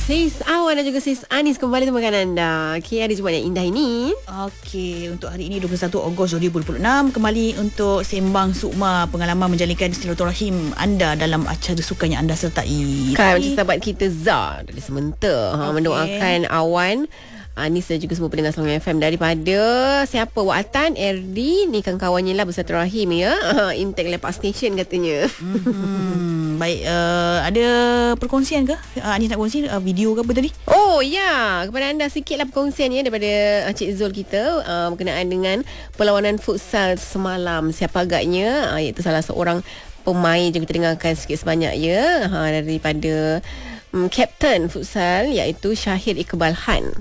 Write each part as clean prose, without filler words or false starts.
Sis Awan dan juga Sis Anis kembali temukan anda. Okey, hari Jumaat yang indah ini. Okey, untuk hari ini 21 Ogos 2026 kembali untuk sembang sukma pengalaman menjalinkan silaturahim anda dalam acara sukan yang anda sertai. Kan macam sahabat kita Zah dari Sementar mendoakan Awan, Anis dan juga semua pendengar Selangor FM daripada siapa Watan RD ni kawan-kawannya lah bersilaturahim ya. Intek Lepak Station katanya. Baik, ada perkongsian ke? Anis nak kongsi video ke apa tadi? Oh ya, kepada anda sikitlah perkongsian ya daripada Cik Zul kita berkenaan dengan perlawanan futsal semalam. Siapa agaknya iaitu salah seorang pemain, juga kita dengarkan sikit sebanyak ya daripada Kapten futsal iaitu Syahir Iqbal Han.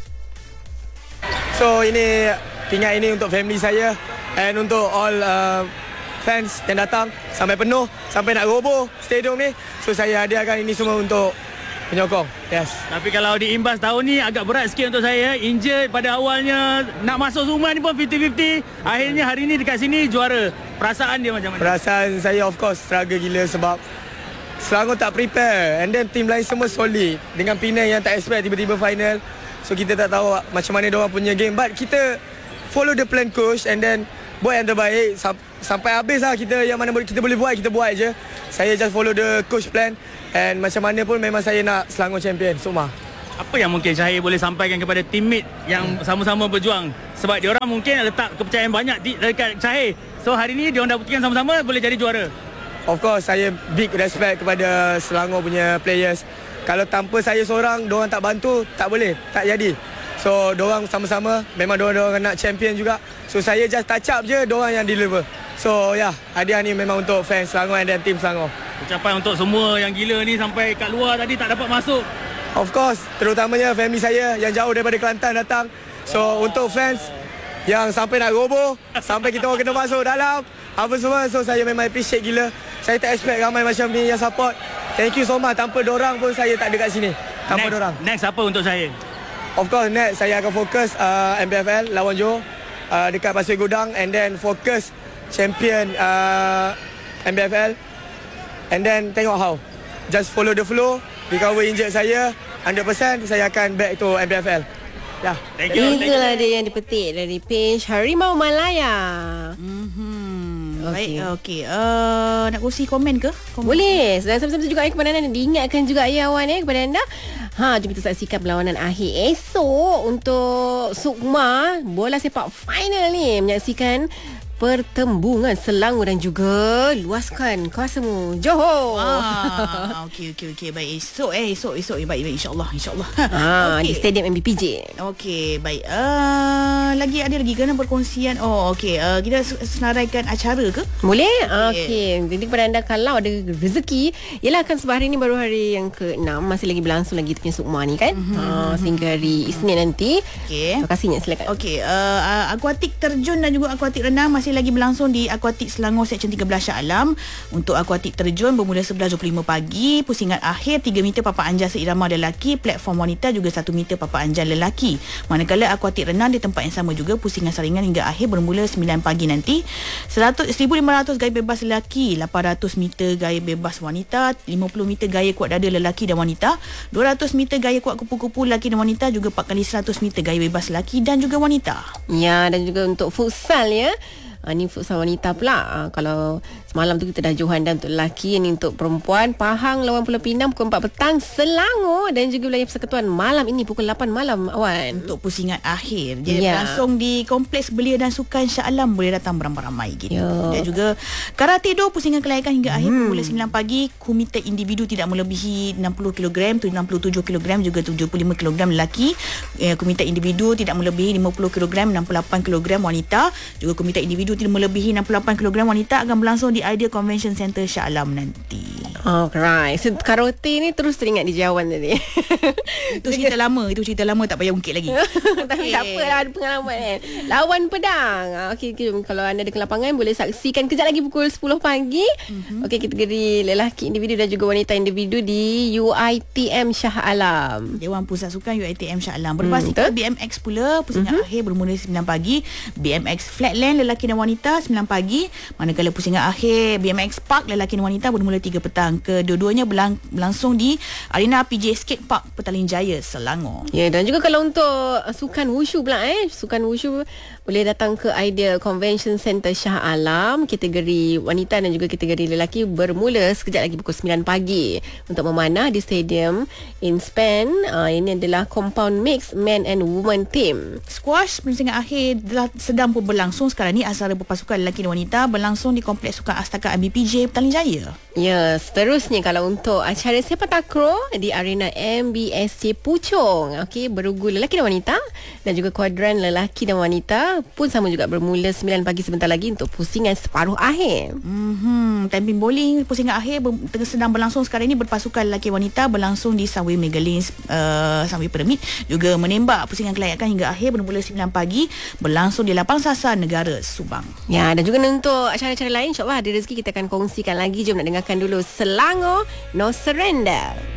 So ini pingat ini untuk family saya and untuk all fans yang datang sampai penuh, sampai nak roboh stadium ni. So saya hadiahkan ini semua untuk penyokong. Yes. Tapi kalau diimbas tahun ni agak berat sikit untuk saya. Injured pada awalnya, nak masuk Suman ni pun 50-50. Akhirnya hari ni dekat sini juara. Perasaan dia macam mana? Perasaan saya of course struggle gila sebab Selangor tak prepare and then team lain semua solid. Dengan Penang yang tak expect tiba-tiba final. So kita tak tahu macam mana diorang punya game, but kita follow the plan coach and then buat yang terbaik sampai habis lah. Kita yang mana kita boleh buat, kita buat je. Saya just follow the coach plan and macam mana pun memang saya nak Selangor champion semua. Apa yang mungkin Syahir boleh sampaikan kepada teammate yang sama-sama berjuang? Sebab diorang mungkin letak kepercayaan banyak dekat Syahir. So hari ni diorang dah buktikan sama-sama boleh jadi juara. Of course saya big respect kepada Selangor punya players. Kalau tanpa saya seorang, diorang tak bantu, tak boleh, tak jadi. So, diorang sama-sama, memang diorang nak champion juga. So, saya just touch up je, diorang yang deliver. So, ya, hadiah ni memang untuk fans Selangor dan tim Selangor. Ucapan untuk semua yang gila ni sampai kat luar tadi tak dapat masuk. Of course, terutamanya family saya yang jauh daripada Kelantan datang. So, untuk fans yang sampai nak roboh, sampai kita orang kena masuk dalam, apa semua. So, saya memang appreciate gila. Saya tak expect ramai macam ni yang support. Thank you so much. Tanpa dorang pun saya tak ada kat sini. Tanpa dorang. Next apa untuk saya? Of course next saya akan fokus MPFL lawan Johor dekat Pasir Gudang and then fokus champion MPFL and then tengok how. Just follow the flow. Recover injured saya 100%, saya akan back to MPFL. Ya. Thank you. Itulah dia yang dipetik dari page Harimau Malaya. Baik, okey. Nak kongsi komen ke? Boleh. Dan sama-sama juga kepada anda, diingatkan juga ya Awan kepada anda. Jom kita saksikan perlawanan akhir esok untuk Sukma bola sepak final ni, menyaksikan pertembungan Selangor dan juga luaskan kuasamu Johor. Okey. Baik, esok. Baik, insya-Allah. Okay. Di Stadium MBPJ. Okey, baik. Lagi ada lagi kena perkongsian. Okey. Kita senaraikan acara ke? Boleh? Okey. Jadi kepada anda kalau ada rezeki, ialah akan sebab hari ni baru hari yang ke-6, masih lagi berlangsung lagi punya Sukma ni kan. Sehingga hari Isnin nanti. Okey. Terima kasihnya, silakan. Okey, akuatik terjun dan juga akuatik renang masih lagi berlangsung di Akuatik Selangor Seksyen 13 Shah Alam. Untuk akuatik terjun bermula 11.25 pagi. Pusingan akhir 3 meter papan anjal seirama lelaki, platform wanita juga 1 meter papan anjal lelaki. Manakala akuatik renang di tempat yang sama juga, pusingan saringan hingga akhir bermula 9 pagi nanti. 1,500 gaya bebas lelaki, 800 meter gaya bebas wanita, 50 meter gaya kuat dada lelaki dan wanita, 200 meter gaya kuat kupu-kupu lelaki dan wanita, juga 4 kali 100 meter gaya bebas lelaki dan juga wanita. Ya, dan juga untuk futsal ya. Ni futsal wanita pula. Kalau semalam tu kita dah Johan dan untuk lelaki, ni untuk perempuan. Pahang lawan Pulau Pinang pukul 4 petang. Selangor dan juga wilayah Persekutuan malam ini pukul 8 malam Awan. Untuk pusingan akhir. Jadi berlangsung di Kompleks Belia dan Sukan Shah Alam. Boleh datang beramai-ramai gitu. Dan juga Karate Do pusingan kelayakan hingga akhir pukul 9 pagi. Komite individu tidak melebihi 60 kg, 67 kg juga 75 kg lelaki. Komite individu tidak melebihi 50 kg, 68 kg wanita. Juga komite individu tidak melebihi 68 kg wanita akan berlangsung di Idea Convention Center Shah Alam nanti. Alright. So, karate ni terus teringat di Jawan tadi. Itu cerita lama, tak payah ungkit lagi. Tapi tak apalah, ada pengalaman kan. Lawan Pedang. Okey, kalau anda ada ke lapangan boleh saksikan kejap lagi pukul 10 pagi. Okey, kategori lelaki individu dan juga wanita individu di UiTM Shah Alam. Dewan Pusat Sukan UiTM Shah Alam. Berbasis BMX pula, pusingan akhir bermula 9 pagi. BMX Flatland lelaki dan wanita 9 pagi. Manakala pusingan akhir BMX Park lelaki dan wanita bermula 3 petang. yang kedua-duanya berlangsung di Arena PJ Skate Park Petaling Jaya, Selangor. Ya, dan juga kalau untuk sukan wushu pula sukan wushu boleh datang ke Ideal Convention Center Shah Alam. Kategori wanita dan juga kategori lelaki bermula sekejap lagi pukul 9 pagi untuk memanah di Stadium Inspan. Ini adalah compound mix men and women team. Squash pertandingan akhir sedang pun berlangsung sekarang ni antara berpasukan lelaki dan wanita berlangsung di Kompleks Sukan Astaka MBPJ Petaling Jaya. Ya, seterusnya kalau untuk acara sepak takraw di Arena MBSC Puchong, okey, berugul lelaki dan wanita dan juga kuadran lelaki dan wanita pun sama juga bermula 9 pagi sebentar lagi untuk pusingan separuh akhir. Tamping bowling pusingan akhir sedang berlangsung sekarang ini, berpasukan lelaki wanita berlangsung di Sunway Megalins, Sunway Pyramid. Juga menembak pusingan kelayakan hingga akhir bermula 9 pagi berlangsung di Lapang Sasar Negara Subang. Ya, dan juga untuk acara-acara lain insya-Allah ada rezeki kita akan kongsikan lagi. Jom nak dengarkan dulu Selangor No Surrender.